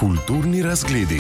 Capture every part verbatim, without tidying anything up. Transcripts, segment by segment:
Kulturni razgledi.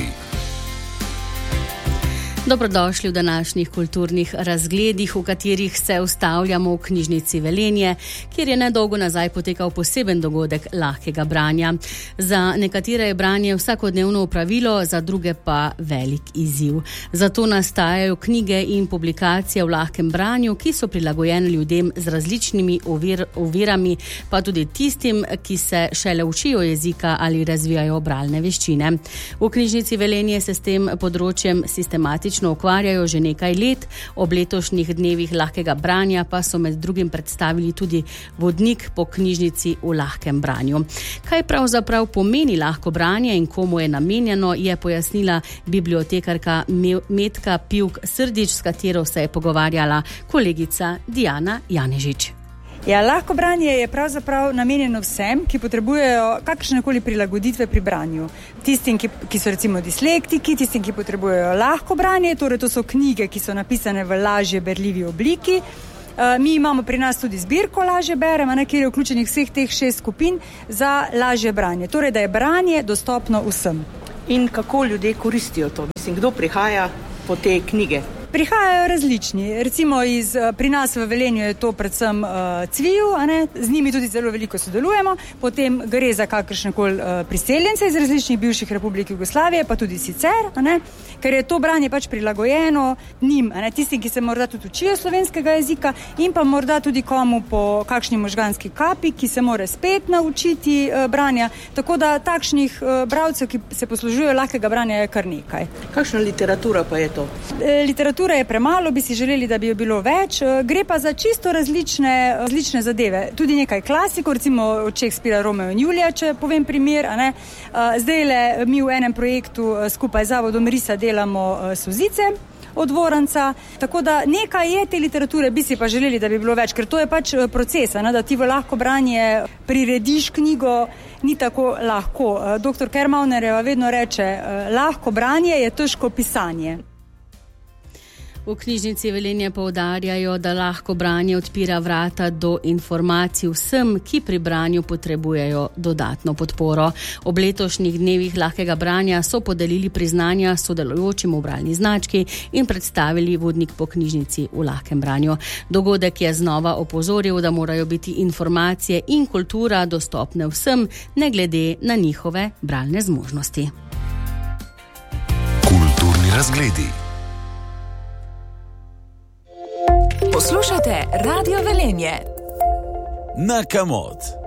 Dobrodošli v današnjih kulturnih razgledih, v katerih se ustavljamo v knjižnici Velenje, kjer je nedolgo nazaj potekal poseben dogodek lahkega branja. Za nekatere je branje vsakodnevno opravilo, za druge pa velik izziv. Zato nastajajo knjige in publikacije v lahkem branju, ki so prilagojene ljudem z različnimi ovir, ovirami, pa tudi tistim, ki se šele učijo jezika ali razvijajo bralne veščine. V knjižnici Velenje se s tem področjem sistematično ukvarjajo že nekaj let. Ob letošnjih dnevih lahkega branja pa so med drugim predstavili tudi vodnik po knjižnici v lahkem branju. Kaj pravzaprav pomeni lahko branje in komu je namenjeno, je pojasnila bibliotekarka Metka Pivk Srdić, s katero se je pogovarjala kolegica Diana Janežič. Ja, lahko branje je pravzaprav namenjeno vsem, ki potrebujejo kakršnekoli prilagoditve pri branju. Tistim, ki, ki so recimo dislektiki, tistim, ki potrebujejo lahko branje, torej to so knjige, ki so napisane v lažje berljivi obliki. Uh, mi imamo pri nas tudi zbirko Lažje berem, kjer je vključenih vseh teh šest skupin za lažje branje. Torej, da je branje dostopno vsem. In kako ljudje koristijo to? Mislim, kdo prihaja po te knjige? Prihajajo različni, recimo iz, pri nas v Velenju je to predvsem uh, Cviju, a ne? Z njimi tudi zelo veliko sodelujemo, potem gre za kakršnekoli uh, priseljence iz različnih bivših republik Jugoslavije, pa tudi sicer, a ne? Ker je to branje pač prilagojeno njim, a ne? Tistim, ki se morda tudi učijo slovenskega jezika in pa morda tudi komu po kakšni možganski kapi, ki se more spet naučiti uh, branja, tako da takšnih uh, bralcev, ki se poslužujejo lahkega branja, je kar nekaj. Kakšna literatura pa je to? E, literatura je premalo, bi si želeli, da bi jo bilo več. Gre pa za čisto različne, različne zadeve. Tudi nekaj klasikov, recimo od Shakespearea Romeo in Julija, če povem primer, a ne. Zdajle mi v enem projektu skupaj z Zavodom Risa delamo Suzice od Voranca, tako da nekaj je te literature, bi si pa želeli, da bi bilo več, ker to je pač proces, ne, da ti v lahko branje prirediš knjigo, ni tako lahko. Doktor Kermaunerjeva vedno reče, lahko branje je težko pisanje. V knjižnici Velenje poudarjajo, da lahko branje odpira vrata do informacij vsem, ki pri branju potrebujejo dodatno podporo. Ob letošnjih dnevih lahkega branja so podelili priznanja sodelujočim v bralni znački in predstavili vodnik po knjižnici v lahkem branju. Dogodek je znova opozoril, da morajo biti informacije in kultura dostopne vsem, ne glede na njihove bralne zmožnosti. Kulturni razgledi. Poslušate Radio Velenje. Na Kamot.